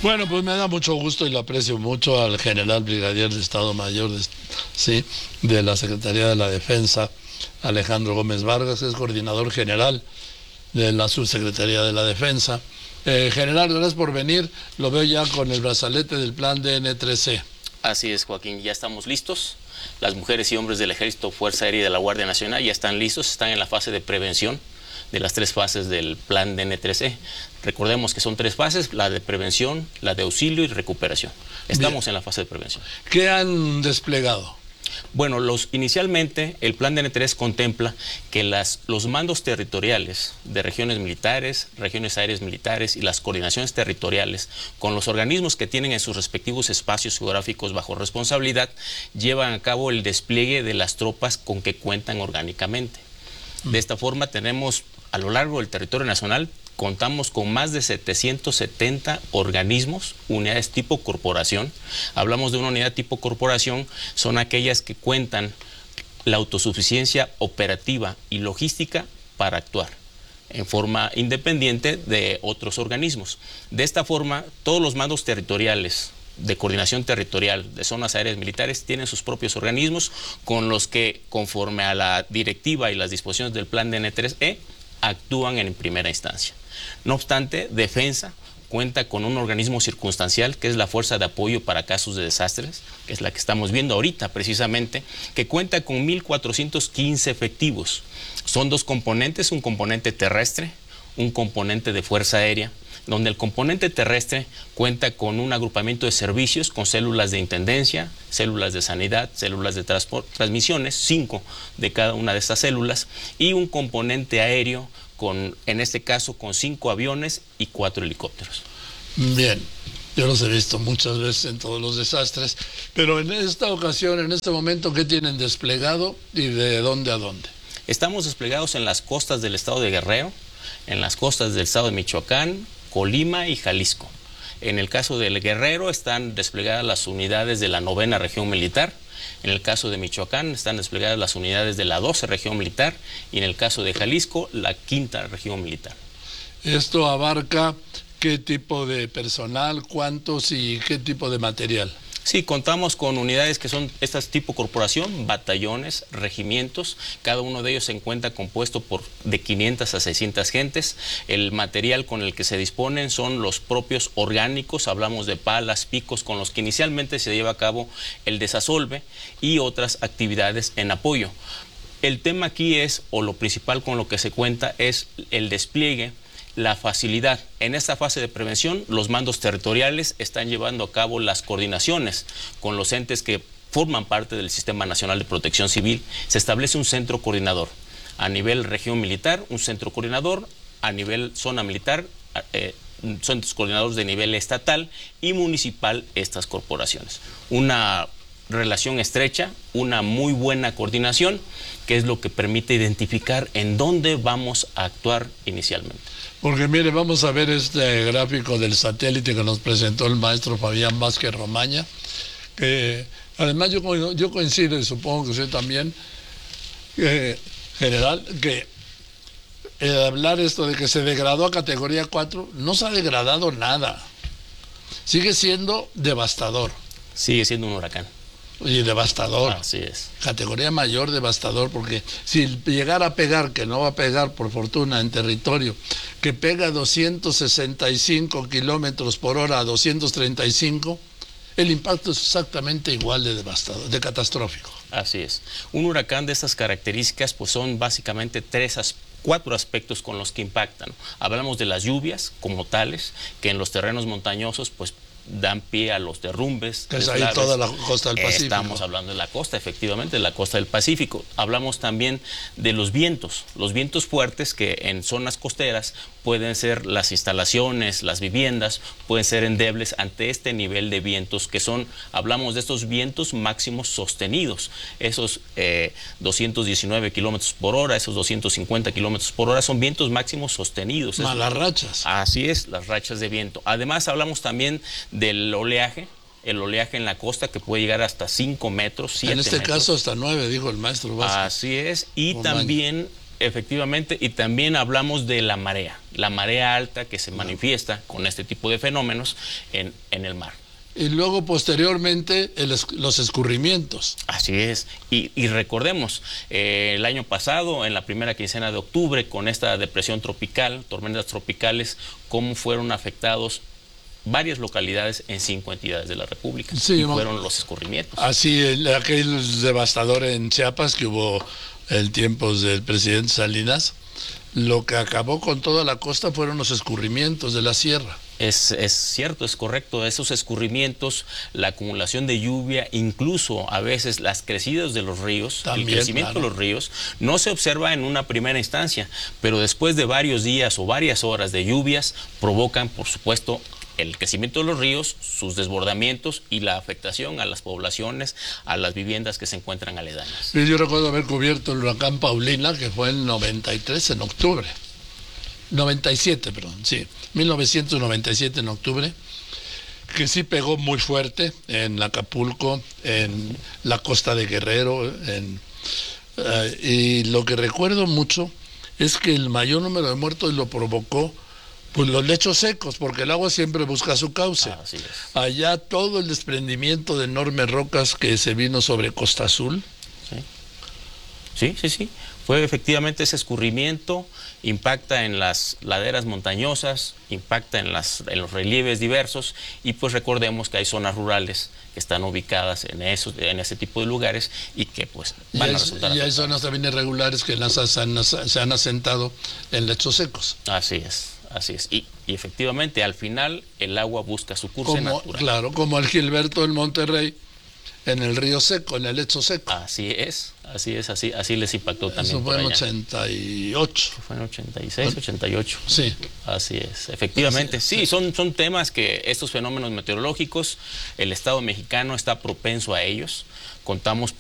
Bueno, pues me da mucho gusto y lo aprecio mucho al general brigadier de Estado Mayor sí, de la Secretaría de la Defensa, Alejandro Gómez Vargas, es coordinador general de la Subsecretaría de la Defensa. General, gracias por venir. Lo veo ya con el brazalete del plan DN3C. Así es, Joaquín, ya estamos listos. Las mujeres y hombres del Ejército, Fuerza Aérea y de la Guardia Nacional ya están listos, están en la fase de prevención de las 3 fases del plan DN3C. Recordemos que son 3 fases, la de prevención, la de auxilio y recuperación. Estamos en la fase de prevención. ¿Qué han desplegado? Bueno, inicialmente el plan DN3 contempla que los mandos territoriales de regiones militares, regiones aéreas militares y las coordinaciones territoriales con los organismos que tienen en sus respectivos espacios geográficos bajo responsabilidad llevan a cabo el despliegue de las tropas con que cuentan orgánicamente. De esta forma tenemos a lo largo del territorio nacional, contamos con más de 770 organismos, unidades tipo corporación. Hablamos de una unidad tipo corporación, son aquellas que cuentan la autosuficiencia operativa y logística para actuar en forma independiente de otros organismos. De esta forma, todos los mandos territoriales de coordinación territorial de zonas aéreas militares tienen sus propios organismos con los que, conforme a la directiva y las disposiciones del plan DN3E, actúan en primera instancia. No obstante, Defensa cuenta con un organismo circunstancial que es la Fuerza de Apoyo para Casos de Desastres, que es la que estamos viendo ahorita precisamente, que cuenta con 1,415 efectivos. Son 2 componentes, un componente terrestre, un componente de Fuerza Aérea, donde el componente terrestre cuenta con un agrupamiento de servicios con células de intendencia, células de sanidad, células de transmisiones, 5 de cada una de estas células, y un componente aéreo, en este caso con 5 aviones y 4 helicópteros. Bien, yo los he visto muchas veces en todos los desastres, pero en esta ocasión, en este momento, ¿qué tienen desplegado y de dónde a dónde? Estamos desplegados en las costas del estado de Guerrero, en las costas del estado de Michoacán, Colima y Jalisco. En el caso del Guerrero están desplegadas las unidades de la 9ª Región Militar. En el caso de Michoacán están desplegadas las unidades de la 12 Región Militar y en el caso de Jalisco la 5ª Región Militar. ¿Esto abarca qué tipo de personal, cuántos y qué tipo de material? Sí, contamos con unidades que son estas tipo corporación, batallones, regimientos. Cada uno de ellos se encuentra compuesto de 500 a 600 gentes. El material con el que se disponen son los propios orgánicos. Hablamos de palas, picos, con los que inicialmente se lleva a cabo el desasolve y otras actividades en apoyo. El tema aquí o lo principal con lo que se cuenta es el despliegue, la facilidad. En esta fase de prevención, los mandos territoriales están llevando a cabo las coordinaciones con los entes que forman parte del Sistema Nacional de Protección Civil. Se establece un centro coordinador a nivel región militar, un centro coordinador a nivel zona militar, centros coordinadores de nivel estatal y municipal, estas corporaciones. Una relación estrecha, una muy buena coordinación, que es lo que permite identificar en dónde vamos a actuar inicialmente. Porque mire, vamos a ver este gráfico del satélite que nos presentó el maestro Fabián Vázquez Romaña, que además yo coincido, y supongo que usted también, general, que hablar esto de que se degradó a categoría 4, no se ha degradado nada. Sigue siendo devastador. Sigue siendo un huracán. Y devastador. Así es. Categoría mayor, devastador, porque si llegara a pegar, que no va a pegar por fortuna en territorio, que pega 265 kilómetros por hora a 235, el impacto es exactamente igual de devastador, de catastrófico. Así es. Un huracán de estas características pues son básicamente 4 aspectos con los que impactan. Hablamos de las lluvias como tales, que en los terrenos montañosos pues dan pie a los derrumbes. Que es ahí toda la costa del Pacífico. Estamos hablando de la costa, efectivamente, de la costa del Pacífico. Hablamos también de los vientos fuertes que en zonas costeras pueden ser las instalaciones, las viviendas, pueden ser endebles ante este nivel de vientos que hablamos de estos vientos máximos sostenidos, esos 219 kilómetros por hora, esos 250 kilómetros por hora son vientos máximos sostenidos. Las rachas. Así es, las rachas de viento. Además hablamos también del oleaje, el oleaje en la costa que puede llegar hasta 5 metros, 7 metros. En este caso hasta 9, dijo el maestro Vázquez. Así es, y también efectivamente, y también hablamos de la marea alta que se manifiesta con este tipo de fenómenos en el mar. Y luego posteriormente los escurrimientos. Así es, y recordemos, el año pasado, en la primera quincena de octubre, con esta depresión tropical, tormentas tropicales, cómo fueron afectados varias localidades en 5 entidades de la República, sí, y fueron los escurrimientos. Así, aquel devastador en Chiapas que hubo en tiempos del presidente Salinas, lo que acabó con toda la costa fueron los escurrimientos de la sierra. Es cierto, es correcto, esos escurrimientos, la acumulación de lluvia, incluso a veces las crecidas de los ríos, también, el crecimiento de los ríos, no se observa en una primera instancia, pero después de varios días o varias horas de lluvias, provocan, por supuesto, el crecimiento de los ríos, sus desbordamientos y la afectación a las poblaciones, a las viviendas que se encuentran aledañas. Yo recuerdo haber cubierto el huracán Paulina, que fue en 93, en octubre. 97, perdón, sí, 1997 en octubre, que sí pegó muy fuerte en Acapulco, en la costa de Guerrero, y lo que recuerdo mucho es que el mayor número de muertos lo provocó pues los lechos secos, porque el agua siempre busca su cauce. Así es. Allá todo el desprendimiento de enormes rocas que se vino sobre Costa Azul. Sí. Fue efectivamente ese escurrimiento, impacta en las laderas montañosas, impacta en los relieves diversos, y pues recordemos que hay zonas rurales que están ubicadas en ese tipo de lugares y que pues van a resultar afectadas. Y hay zonas también irregulares que se han asentado en lechos secos. Así es. Y efectivamente, al final, el agua busca su curso natural. Claro, como el Gilberto en Monterrey, en el río seco, en el lecho seco. Así les impactó también. Eso fue en 88. Fue en 86, 88. Sí. Así es, efectivamente. Sí, son temas que estos fenómenos meteorológicos, el Estado mexicano está propenso a ellos. Contamos